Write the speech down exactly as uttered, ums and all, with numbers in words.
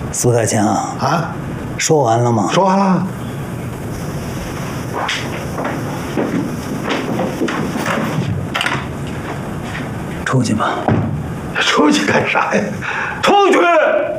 苏大强啊， 说完了吗？ 说完了。 出去吧。 出去干啥呀？出去！